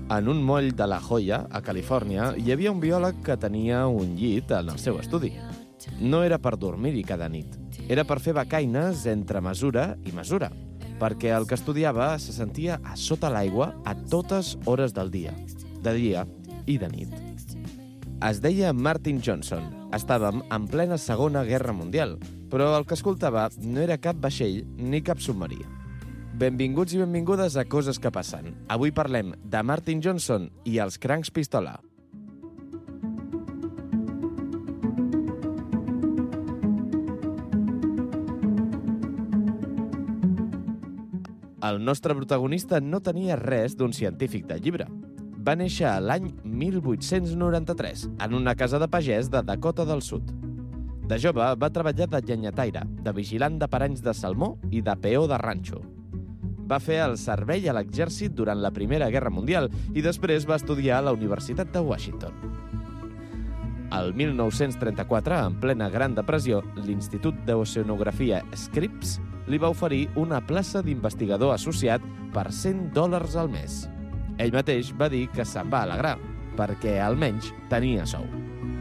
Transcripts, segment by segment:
En un moll de La Jolla, a Califòrnia, hi havia un biòleg que tenia un llit en el seu estudi. No era per dormir-hi cada nit. Era per fer becaines entre mesura i mesura, perquè el que estudiava se sentia a sota l'aigua a totes hores del dia, de dia i de nit. Es deia Martin Johnson. Estàvem en plena Segona Guerra Mundial, però el que escoltava no era cap vaixell ni cap submarí. Benvinguts i benvingudes a Coses que passen. Avui parlem de Martin Johnson i els Cranks Pistola. El nostre protagonista no tenia res d'un científic de llibre. Va néixer l'any 1893 en una casa de pagès de Dakota del Sud. De jove va treballar de llenyataire, de vigilant de paranys de salmó i de peó de ranxo. Va fer el servei a l'exèrcit durant la Primera Guerra Mundial i després va estudiar a la Universitat de Washington. El 1934, en plena Gran Depressió, l'Institut d'Oceanografia Scripps li va oferir una plaça d'investigador associat per $100 al mes. Ell mateix va dir que se'n va alegrar, perquè almenys tenia sou.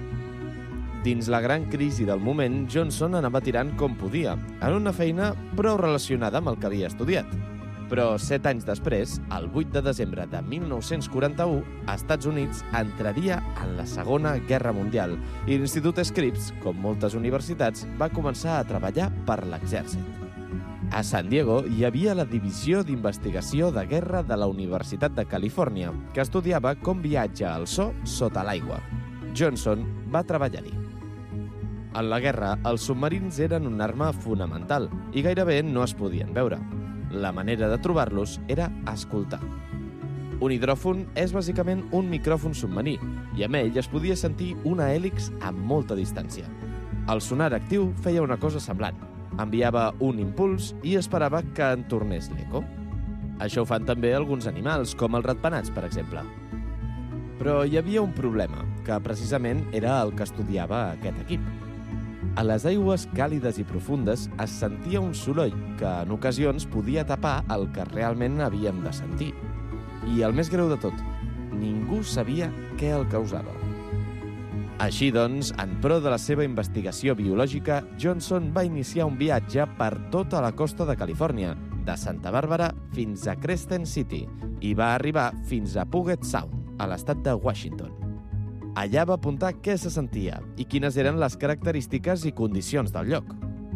Dins la gran crisi del moment, Johnson anava tirant com podia, en una feina prou relacionada amb el que havia estudiat. Però 7 anys després, el 8 de desembre de 1941, als Estats Units entraria en la Segona Guerra Mundial i l'Institut Scripps, com moltes universitats, va començar a treballar per l'exèrcit. A San Diego hi havia la Divisió d'Investigació de Guerra de la Universitat de Califòrnia, que estudiava com viatja el so sota l'aigua. Johnson va treballar-hi. En la guerra, els submarins eren una arma fonamental i gairebé no es podien veure. La manera de trobar-los era escoltar. Un hidròfon és bàsicament un micròfon submarí i amb ell es podia sentir una hèlix a molta distància. El sonar actiu feia una cosa semblant. Enviava un impuls i esperava que en tornés l'eco. Això ho fan també alguns animals, com els ratpenats, per exemple. Però hi havia un problema, que precisament era el que estudiava aquest equip. A les aigües càlides i profundes es sentia un soroll que en ocasions podia tapar el que realment havíem de sentir. I el més greu de tot, ningú sabia què el causava. Així doncs, en pro de la seva investigació biològica, Johnson va iniciar un viatge per tota la costa de Califòrnia, de Santa Bàrbara fins a Crescent City, i va arribar fins a Puget Sound, a l'estat de Washington. Allà va apuntar què se sentia i quines eren les característiques i condicions del lloc.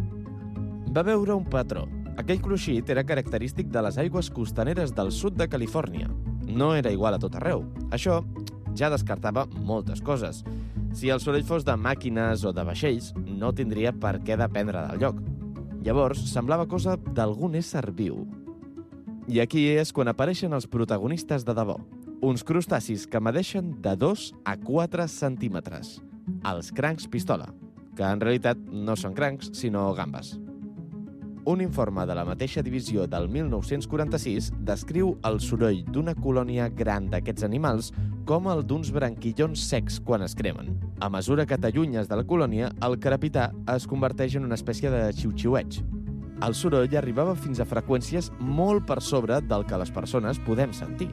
Va veure un patró. Aquell cruixit era característic de les aigües costaneres del sud de Califòrnia. No era igual a tot arreu. Això ja descartava moltes coses. Si el soroll fos de màquines o de vaixells, no tindria per què dependre del lloc. Llavors, semblava cosa d'algun ésser viu. I aquí és quan apareixen els protagonistes de debò. Uns crustacis que medeixen de 2 a 4 centímetres. Els crancs pistola, que en realitat no són crancs, sinó gambes. Un informe de la mateixa divisió del 1946 descriu el soroll d'una colònia gran d'aquests animals com el d'uns branquillons secs quan es cremen. A mesura que t'allunyes de la colònia, el crepitar es converteix en una espècie de xiu-xiueig. El soroll arribava fins a freqüències molt per sobre del que les persones podem sentir.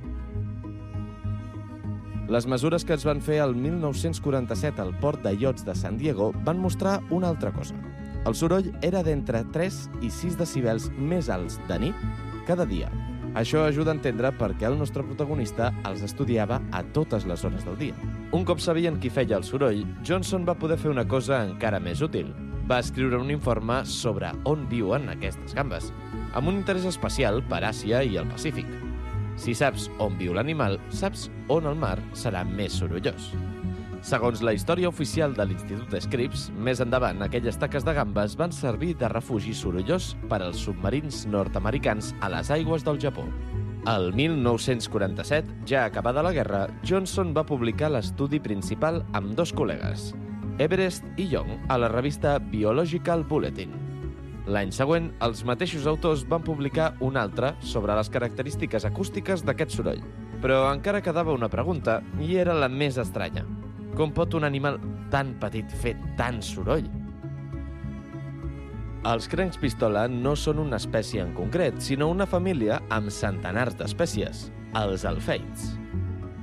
Les mesures que es van fer el 1947 al port de iots de San Diego van mostrar una altra cosa. El soroll era d'entre 3 i 6 decibels més alts de nit cada dia. Això ajuda a entendre per què el nostre protagonista els estudiava a totes les hores del dia. Un cop sabien qui feia el soroll, Johnson va poder fer una cosa encara més útil. Va escriure un informe sobre on viuen aquestes gambes, amb un interès especial per Àsia i el Pacífic. Si saps on viu l'animal, saps on el mar serà més sorollós. Segons la història oficial de l'Institut Scripps, més endavant aquelles taques de gambes van servir de refugi sorollós per als submarins nord-americans a les aigües del Japó. El 1947, ja acabada la guerra, Johnson va publicar l'estudi principal amb 2 col·legues, Everest i Young, a la revista Biological Bulletin. L'any següent, els mateixos autors van publicar un altre sobre les característiques acústiques d'aquest soroll. Però encara quedava una pregunta, i era la més estranya. Com pot un animal tan petit fer tant soroll? Els crancs pistola no són una espècie en concret, sinó una família amb centenars d'espècies, els alfeids.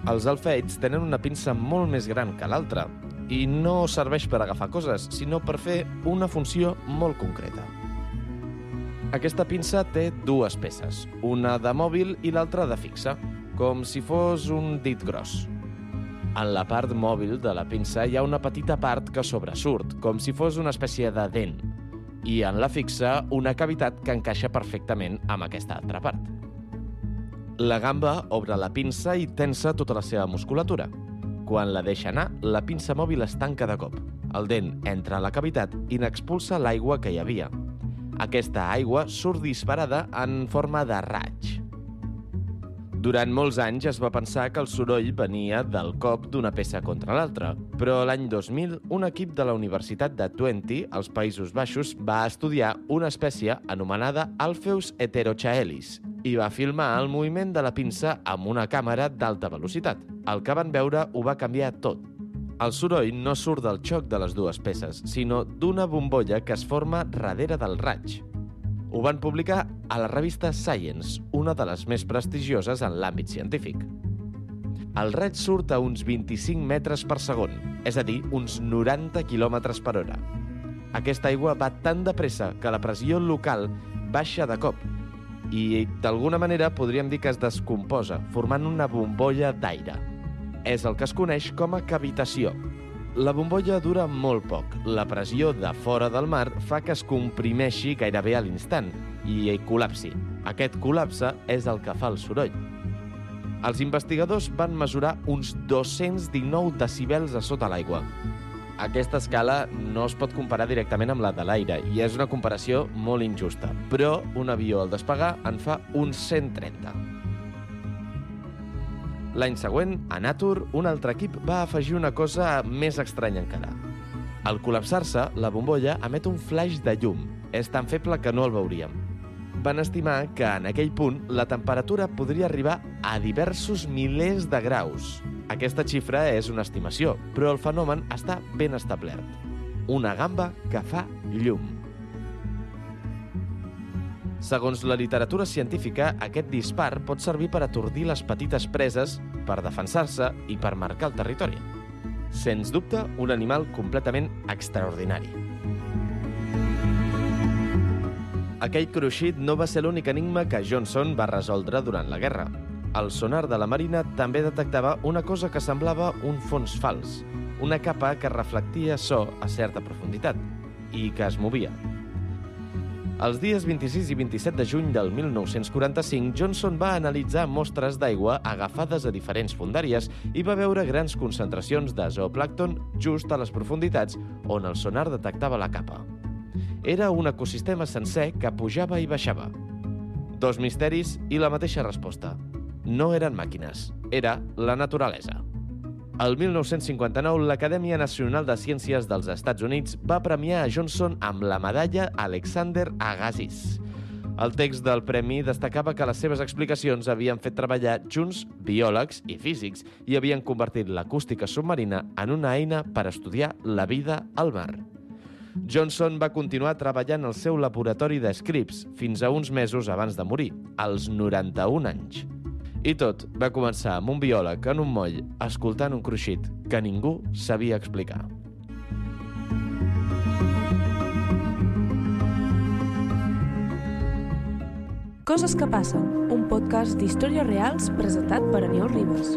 Els alfeids tenen una pinça molt més gran que l'altra i no serveix per agafar coses, sinó per fer una funció molt concreta. Aquesta pinça té dues peces, una de mòbil i l'altra de fixa, com si fos un dit gros. En la part mòbil de la pinça hi ha una petita part que sobresurt, com si fos una espècie de dent, i en la fixa una cavitat que encaixa perfectament amb aquesta altra part. La gamba obre la pinça i tensa tota la seva musculatura. Quan la deixa anar, la pinça mòbil es tanca de cop. El dent entra a la cavitat i n'expulsa l'aigua que hi havia. Aquesta aigua surt disparada en forma de raig. Durant molts anys es va pensar que el soroll venia del cop d'una peça contra l'altra, però l'any 2000 un equip de la Universitat de Twente, als Països Baixos, va estudiar una espècie anomenada Alpheus heterochaelis i va filmar el moviment de la pinça amb una càmera d'alta velocitat. El que van veure ho va canviar tot. El soroll no surt del xoc de les dues peces, sinó d'una bombolla que es forma darrere del raig. Ho van publicar a la revista Science, una de les més prestigioses en l'àmbit científic. El raig surt a uns 25 metres per segon, és a dir, uns 90 km per hora. Aquesta aigua va tan de pressa que la pressió local baixa de cop i, d'alguna manera, podríem dir que es descomposa, formant una bombolla d'aire. És el que es coneix com a cavitació. La bombolla dura molt poc. La pressió de fora del mar fa que es comprimeixi gairebé a l'instant i col·lapsi. Aquest col·lapse és el que fa el soroll. Els investigadors van mesurar uns 219 decibels a sota l'aigua. Aquesta escala no es pot comparar directament amb la de l'aire i és una comparació molt injusta, però un avió al despegar en fa uns 130. L'any següent, a Nature, un altre equip va afegir una cosa més estranya encara. Al col·lapsar-se, la bombolla emet un flaix de llum. És tan feble que no el veuríem. Van estimar que en aquell punt la temperatura podria arribar a diversos milers de graus. Aquesta xifra és una estimació, però el fenomen està ben establert. Una gamba que fa llum. Segons la literatura científica, aquest dispar pot servir per atordir les petites preses, per defensar-se i per marcar el territori. Sens dubte, un animal completament extraordinari. Aquell cruixit no va ser l'únic enigma que Johnson va resoldre durant la guerra. El sonar de la Marina també detectava una cosa que semblava un fons fals, una capa que reflectia so a certa profunditat i que es movia. Els dies 26 i 27 de juny del 1945, Johnson va analitzar mostres d'aigua agafades a diferents fondàries i va veure grans concentracions de zooplàncton just a les profunditats on el sonar detectava la capa. Era un ecosistema sencer que pujava i baixava. Dos misteris i la mateixa resposta. No eren màquines, era la naturalesa. El 1959, l'Acadèmia Nacional de Ciències dels Estats Units va premiar a Johnson amb la medalla Alexander Agassiz. El text del premi destacava que les seves explicacions havien fet treballar junts biòlegs i físics i havien convertit l'acústica submarina en una eina per estudiar la vida al mar. Johnson va continuar treballant al seu laboratori de Scripps fins a uns mesos abans de morir, als 91 anys. I tot va començar amb un biòleg en un moll escoltant un cruixit que ningú sabia explicar. Coses que passen, un podcast d'històries reals presentat per Aniol Ribas.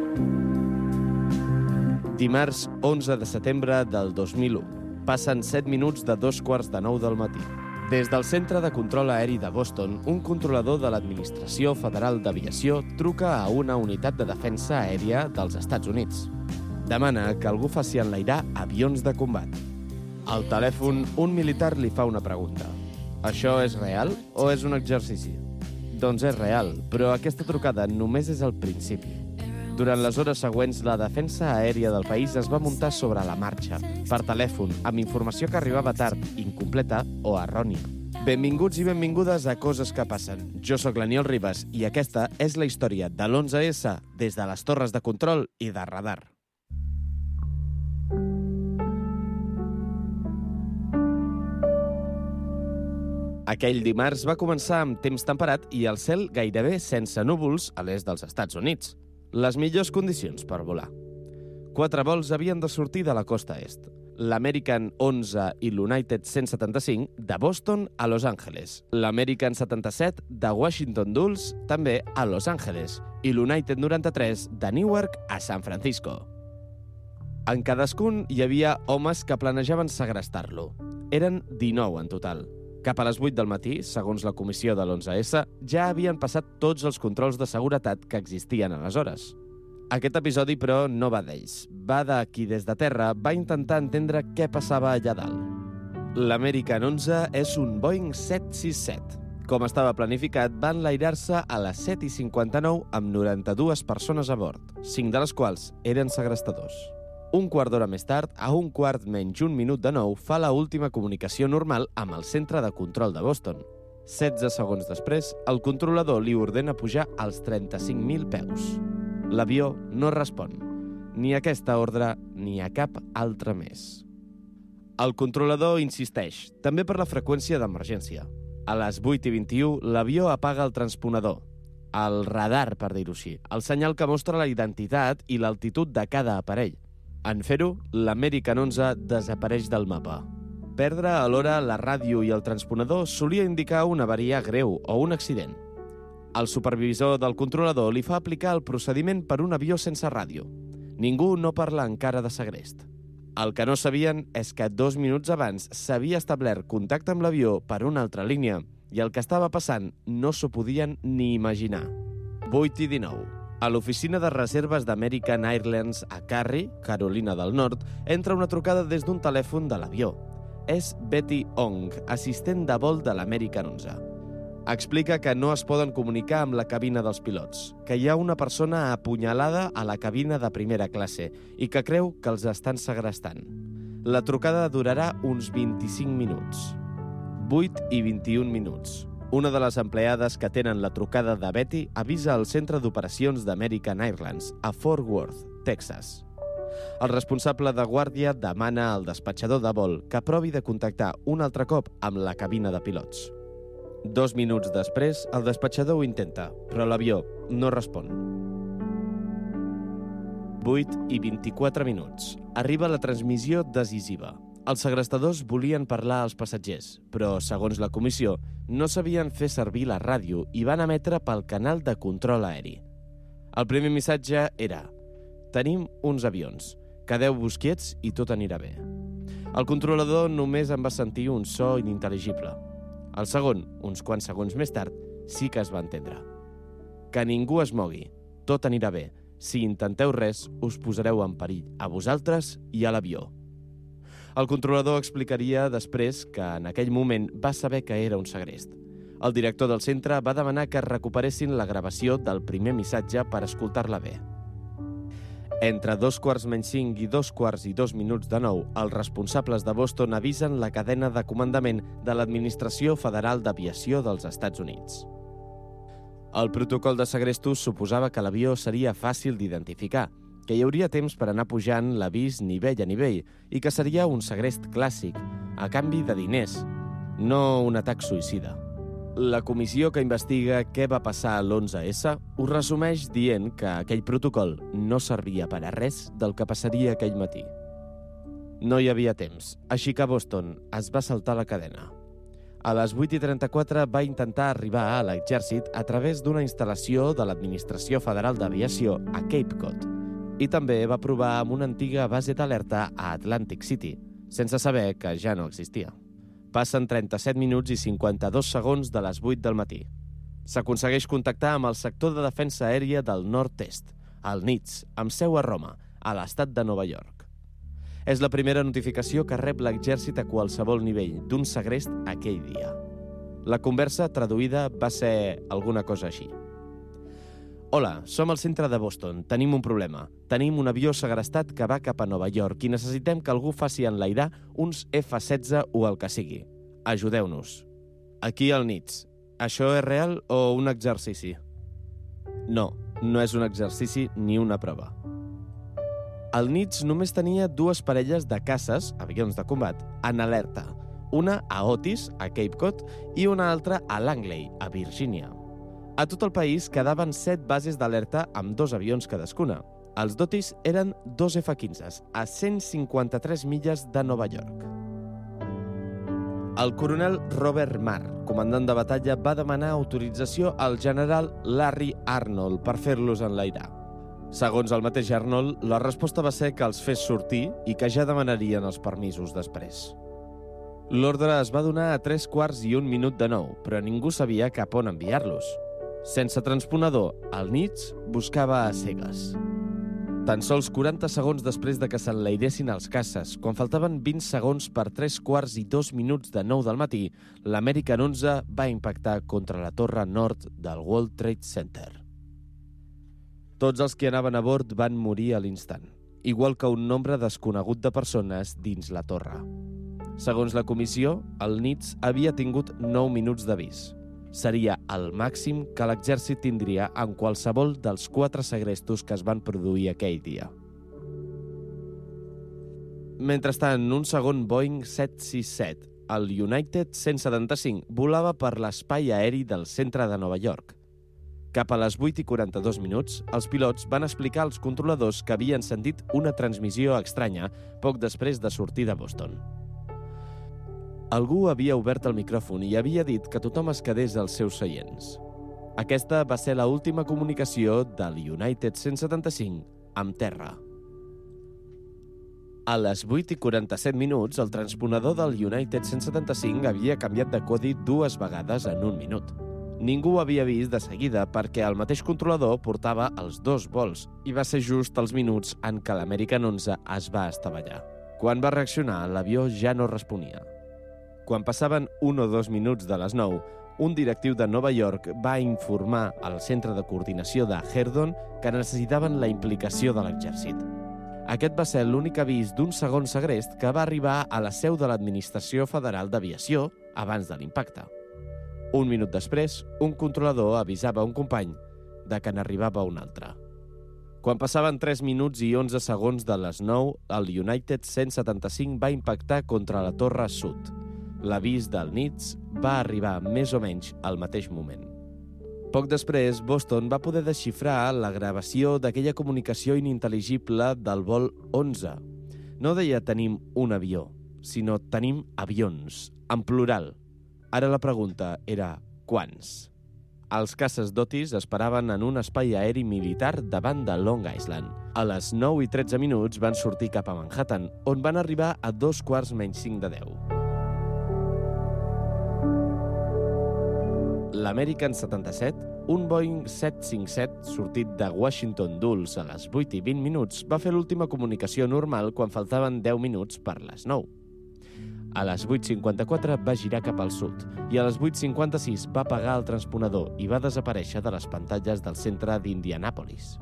Dimarts 11 de setembre del 2001. Passen 7 minuts de 2:15 del matí. Des del Centre de Control Aeri de Boston, un controlador de l'Administració Federal d'Aviació truca a una unitat de defensa aèria dels Estats Units. Demana que algú faci enlairar avions de combat. Al telèfon, un militar li fa una pregunta. Això és real o és un exercici? Doncs és real, però aquesta trucada només és el principi. Durant les hores següents, la defensa aèria del país es va muntar sobre la marxa, per telèfon, amb informació que arribava tard, incompleta o errònia. Benvinguts i benvingudes a Coses que passen. Jo sóc l'Aniol Ribas i aquesta és la història de l'11S des de les torres de control i de radar. Aquell dimarts va començar amb temps temperat i el cel gairebé sense núvols a l'est dels Estats Units. les millors condicions per volar. 4 vols havien de sortir de la costa est. L'American 11 i l'United 175 de Boston a Los Angeles, l'American 77 de Washington Dulles també a Los Angeles i l'United 93 de Newark a San Francisco. En cadascun hi havia homes que planejaven segrestar-lo. Eren 19 en total. Cap a les 8 del matí, segons la comissió de l'11S, ja havien passat tots els controls de seguretat que existien aleshores. Aquest episodi, però, no va d'ells. Va de qui des de terra va intentar entendre què passava allà dalt. L'American 11 és un Boeing 767. Com estava planificat, va enlairar-se a les 7:59 amb 92 persones a bord, 5 de les quals eren segrestadors. Un quart d'hora més tard, a 1:15 de 9, fa la última comunicació normal amb el centre de control de Boston. 16 segons després, el controlador li ordena pujar als 35.000 peus. L'avió no respon, ni a aquesta ordre ni a cap altra més. El controlador insisteix, també per la freqüència d'emergència. A les 8:21, l'avió apaga el transponedor, el radar, per dir-ho així, el senyal que mostra la identitat i l'altitud de cada aparell. En fer-ho, l'American 11 desapareix del mapa. Perdre alhora la ràdio i el transponedor solia indicar una avaria greu o un accident. El supervisor del controlador li fa aplicar el procediment per un avió sense ràdio. Ningú no parla encara de segrest. El que no sabien és que 2 minuts abans s'havia establert contacte amb l'avió per una altra línia i el que estava passant no s'ho podien ni imaginar. 8:19. A l'oficina de reserves d'American Airlines a Cary, Carolina del Nord, entra una trucada des d'un telèfon de l'avió. És Betty Ong, assistent de vol de l'American 11. Explica que no es poden comunicar amb la cabina dels pilots, que hi ha una persona apunyalada a la cabina de primera classe i que creu que els estan segrestant. La trucada durarà uns 25 minuts. 8:21. Una de les empleades que tenen la trucada de Betty avisa al centre d'operacions d'American Airlines a Fort Worth, Texas. El responsable de guàrdia demana al despatxador de vol que provi de contactar un altre cop amb la cabina de pilots. 2 minuts després, el despatxador ho intenta, però l'avió no respon. 8:24. Arriba la transmissió decisiva. Els segrestadors volien parlar als passatgers, però, segons la comissió, no sabien fer servir la ràdio i van emetre pel canal de control aeri. El primer missatge era: tenim uns avions, quedeu-vos quiets i tot anirà bé. El controlador només en va sentir un so inintel·ligible. El segon, uns quants segons més tard, sí que es va entendre. Que ningú es mogui, tot anirà bé. Si intenteu res, us posareu en perill a vosaltres i a l'avió. El controlador explicaria després que en aquell moment va saber que era un segrest. El director del centre va demanar que recuperessin la gravació del primer missatge per escoltar-la bé. Entre 5:15 i 2:02 de 9, els responsables de Boston avisen la cadena de comandament de l'Administració Federal d'Aviació dels Estats Units. El protocol de segrestos suposava que l'avió seria fàcil d'identificar, que hi hauria temps per anar pujant l'avís nivell a nivell i que seria un segrest clàssic, a canvi de diners, no un atac suïcida. La comissió que investiga què va passar a l'11S ho resumeix dient que aquell protocol no servia per a res del que passaria aquell matí. No hi havia temps, així que Boston es va saltar la cadena. A les 8:34 va intentar arribar a l'exèrcit a través d'una instal·lació de l'Administració Federal d'Aviació a Cape Cod i també va provar amb una antiga base d'alerta a Atlantic City, sense saber que ja no existia. Passen 37 minuts i 52 segons de les 8 del matí. S'aconsegueix contactar amb el sector de defensa aèria del nord-est, el NITS, amb seu a Roma, a l'estat de Nova York. És la primera notificació que rep l'exèrcit a qualsevol nivell d'un segrest aquell dia. La conversa traduïda va ser alguna cosa així. Hola, som al centre de Boston. Tenim un problema. Tenim un avió segrestat que va cap a Nova York i necessitem que algú faci enlairar uns F-16 o el que sigui. Ajudeu-nos. Aquí al NITS. Això és real o un exercici? No, no és un exercici ni una prova. El NITS només tenia 2 parelles de caces, avions de combat, en alerta. Una a Otis, a Cape Cod, i una altra a Langley, a Virgínia. A tot el país quedaven 7 bases d'alerta amb 2 avions cadascuna. Els dotis eren 2 F-15s a 153 milles de Nova York. El coronel Robert Marr, comandant de batalla, va demanar autorització al general Larry Arnold per fer-los enlairar. Segons el mateix Arnold, la resposta va ser que els fes sortir i que ja demanarien els permisos després. L'ordre es va donar a 3:15 però ningú sabia cap on enviar-los. Sense transponedor, el Nits buscava a cegues. Tan sols 40 segons després de que s'enlairessin els caces, quan faltaven 20 segons per 3:02 del matí, l'American 11 va impactar contra la torre nord del World Trade Center. Tots els que anaven a bord van morir a l'instant, igual que un nombre desconegut de persones dins la torre. Segons la comissió, el Nits havia tingut 9 minuts d'avís. Seria el màxim que l'exèrcit tindria en qualsevol dels 4 segrestos que es van produir aquell dia. Mentrestant, un segon Boeing 767, el United 175, volava per l'espai aeri del centre de Nova York. Cap a les 8:42, els pilots van explicar als controladors que havien sentit una transmissió estranya poc després de sortir de Boston. Algú havia obert el micròfon i havia dit que tothom es quedés als seus seients. Aquesta va ser l'última comunicació del United 175 amb terra. A les 8:47, el transponedor del United 175 havia canviat de codi 2 vegades en 1 minut. Ningú ho havia vist de seguida perquè el mateix controlador portava els 2 vols i va ser just els minuts en què l'American 11 es va estavellar. Quan va reaccionar, l'avió ja no responia. Quan passaven 1 o 2 minuts de les 9, un directiu de Nova York va informar al centre de coordinació de Herdon que necessitaven la implicació de l'exèrcit. Aquest va ser l'únic avís d'un segon segrest que va arribar a la seu de l'Administració Federal d'Aviació abans de l'impacte. 1 minut després, un controlador avisava un company de que n'arribava un altre. Quan passaven 3 minuts i 11 segons de les 9, el United 175 va impactar contra la torre sud. L'avís del Nits va arribar més o menys al mateix moment. Poc després, Boston va poder desxifrar la gravació d'aquella comunicació inintel·ligible del vol 11. No deia tenim un avió, sinó tenim avions, en plural. Ara la pregunta era quants? Els caces d'Otis esperaven en un espai aeri militar davant de Long Island. A les 9:13 van sortir cap a Manhattan, on van arribar a 5:15. L'American 77, un Boeing 757 sortit de Washington Dulles a les 8:20, va fer l'última comunicació normal quan faltaven 10 minuts per les 9. A les 8:54 va girar cap al sud i a les 8:56 va apagar el transponedor i va desaparèixer de les pantalles del centre d'Indianàpolis.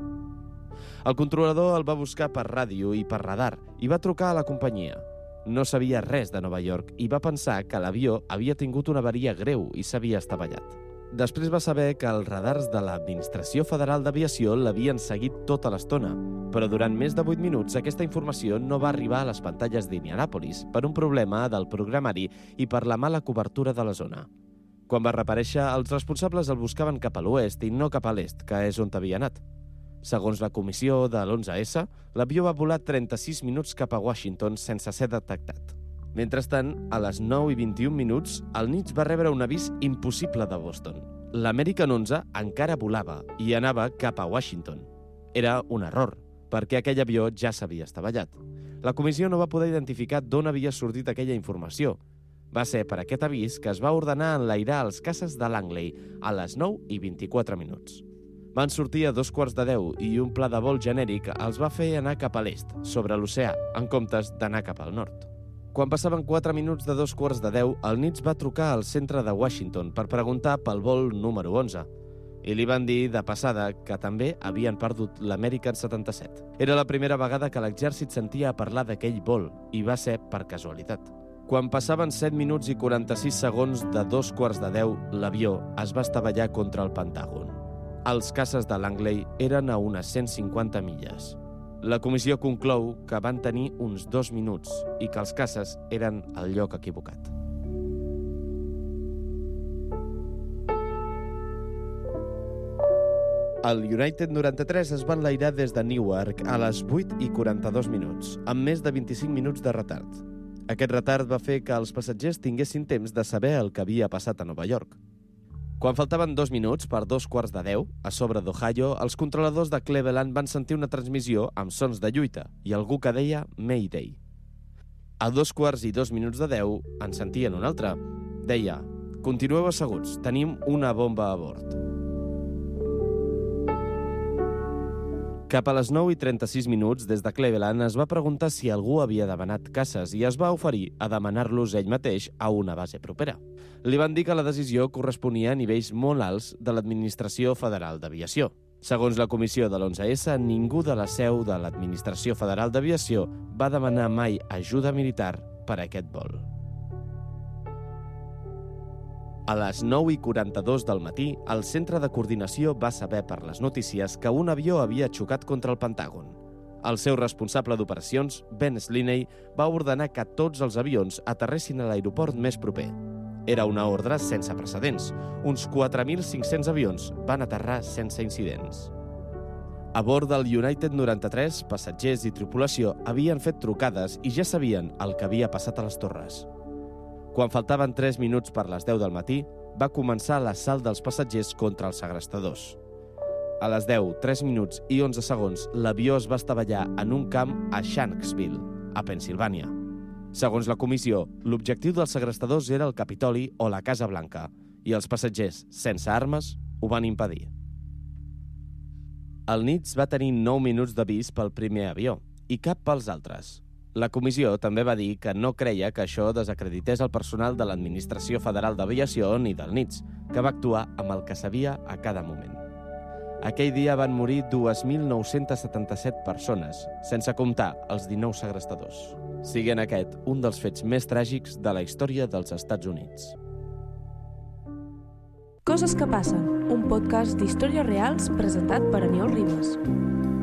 El controlador el va buscar per ràdio i per radar i va trucar a la companyia. No sabia res de Nova York i va pensar que l'avió havia tingut una avaria greu i s'havia estavellat. Després va saber que els radars de l'Administració Federal d'Aviació l'havien seguit tota l'estona, però durant més de 8 minuts aquesta informació no va arribar a les pantalles d'Indianàpolis per un problema del programari i per la mala cobertura de la zona. Quan va reaparèixer, els responsables el buscaven cap a l'oest i no cap a l'est, que és on havia anat. Segons la comissió de l'11S, l'avió va volar 36 minuts cap a Washington sense ser detectat. Mentrestant, a les 9:21, el Nits va rebre un avís impossible de Boston. L'American 11 encara volava i anava cap a Washington. Era un error, perquè aquell avió ja s'havia estavellat. La comissió no va poder identificar d'on havia sortit aquella informació. Va ser per aquest avís que es va ordenar enlairar els caces de Langley a les 9:24. Van sortir a 9:15 i un pla de vol genèric els va fer anar cap a l'est, sobre l'oceà, en comptes d'anar cap al nord. Quan passaven 4 minuts de 9:15, el Nits va trucar al centre de Washington per preguntar pel vol número 11. I li van dir de passada que també havien perdut l'American 77. Era la primera vegada que l'exèrcit sentia a parlar d'aquell vol, i va ser per casualitat. Quan passaven 7 minuts i 46 segons de 9:15, l'avió es va estavellar contra el Pentàgon. Els caces de Langley eren a unes 150 milles. La comissió conclou que van tenir uns 2 minuts i que els caces eren al lloc equivocat. El United 93 es va enlairar des de Newark a les 8:42, amb més de 25 minuts de retard. Aquest retard va fer que els passatgers tinguessin temps de saber el que havia passat a Nova York. Quan faltaven 2 minuts per 9:45, a sobre d'Ohio, els controladors de Cleveland van sentir una transmissió amb sons de lluita i algú que deia Mayday. A 9:02 en sentien un altre. Deia: "Continueu asseguts, tenim una bomba a bord." Cap a les 9:36 des de Cleveland es va preguntar si algú havia demanat caces i es va oferir a demanar-los ell mateix a una base propera. Li van dir que la decisió corresponia a nivells molt alts de l'Administració Federal d'Aviació. Segons la comissió de l'11S, ningú de la seu de l'Administració Federal d'Aviació va demanar mai ajuda militar per a aquest vol. A les 9:42 del matí, el Centre de Coordinació va saber per les notícies que un avió havia xocat contra el Pentàgon. El seu responsable d'operacions, Ben Sliney, va ordenar que tots els avions aterressin a l'aeroport més proper. Era una ordre sense precedents. Uns 4.500 avions van aterrar sense incidents. A bord del United 93, passatgers i tripulació havien fet trucades i ja sabien el que havia passat a les torres. Quan faltaven 3 minuts per les 10 del matí, va començar l'assalt dels passatgers contra els segrestadors. A les 10, 3 minuts i 11 segons, l'avió es va estavellar en un camp a Shanksville, a Pennsilvània. Segons la comissió, l'objectiu dels segrestadors era el Capitoli o la Casa Blanca, i els passatgers, sense armes, ho van impedir. El NITS va tenir 9 minuts d'avís pel primer avió, i cap pels altres. La comissió també va dir que no creia que això desacredités el personal de l'Administració Federal d'Aviació ni del NITS, que va actuar amb el que sabia a cada moment. Aquell dia van morir 2.977 persones, sense comptar els 19 segrestadors. Siguent aquest un dels fets més tràgics de la història dels Estats Units. Coses que passen, un podcast d'històries reals presentat per Aniol Ribas.